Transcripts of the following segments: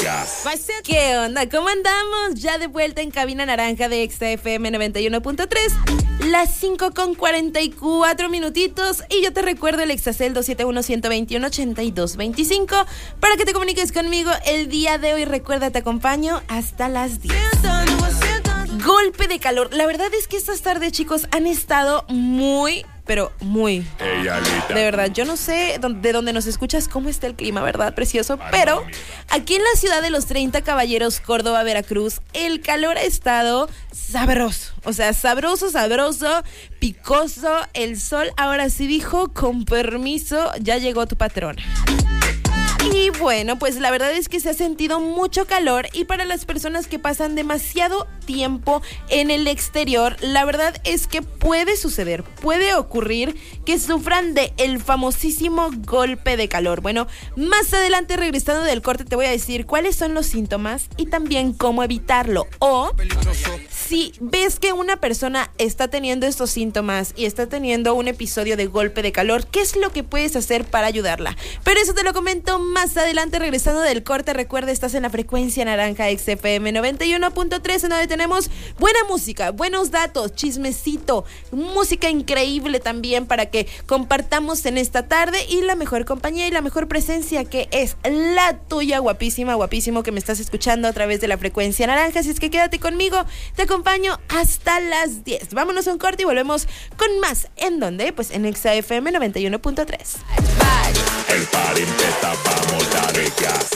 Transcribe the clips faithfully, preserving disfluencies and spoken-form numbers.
¿Qué onda? ¿Cómo andamos? Ya de vuelta en Cabina Naranja de Exa F M noventa y uno punto tres. Las cinco con cuarenta y cuatro minutitos. Y yo te recuerdo el Exacel dos siete uno, uno dos uno, ocho dos dos cinco para que te comuniques conmigo el día de hoy. Recuerda, te acompaño hasta las diez. Golpe de calor. La verdad es que estas tardes, chicos, han estado muy... pero muy, de verdad, yo no sé de dónde nos escuchas cómo está el clima, ¿verdad? Precioso, pero aquí en la ciudad de los treinta Caballeros, Córdoba, Veracruz, el calor ha estado sabroso, o sea, sabroso, sabroso, picoso, el sol ahora sí dijo, con permiso, ya llegó tu patrona. Y bueno, pues la verdad es que se ha sentido mucho calor y para las personas que pasan demasiado tiempo en el exterior, la verdad es que puede suceder, puede ocurrir que sufran de el famosísimo golpe de calor. Bueno, más adelante, regresando del corte, te voy a decir cuáles son los síntomas y también cómo evitarlo. O si ves que una persona está teniendo estos síntomas y está teniendo un episodio de golpe de calor, ¿qué es lo que puedes hacer para ayudarla? Pero eso te lo comento más adelante, regresando del corte. Recuerda, estás en la frecuencia naranja X F M noventa y uno punto tres, en donde tenemos buena música, buenos datos, chismecito, música increíble también para que compartamos en esta tarde, y la mejor compañía y la mejor presencia, que es la tuya, guapísima, guapísimo, que me estás escuchando a través de la frecuencia naranja. Así es que quédate conmigo, te acompaño hasta las diez. Vámonos a un corte y volvemos con más. ¿En dónde? Pues en Exa F M noventa y uno punto tres. El party empieza, vamos a darle gas.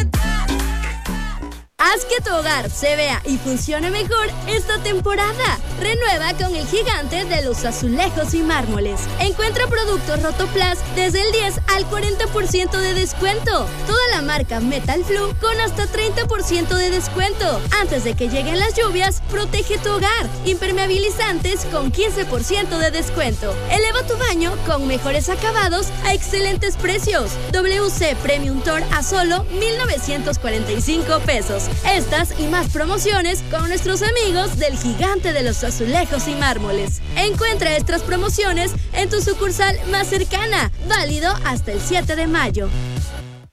Haz que tu hogar se vea y funcione mejor esta temporada. Renueva con el gigante de los azulejos y mármoles. Encuentra productos Rotoplas desde el diez al cuarenta por ciento de descuento. Toda la marca Metal Flu con hasta treinta por ciento de descuento. Antes de que lleguen las lluvias, protege tu hogar. Impermeabilizantes con quince por ciento de descuento. Eleva tu baño con mejores acabados a excelentes precios. W C Premium Tour a solo mil novecientos cuarenta y cinco pesos. Estas y más promociones con nuestros amigos del gigante de los azulejos y mármoles. Encuentra estas promociones en tu sucursal más cercana, válido hasta el siete de mayo.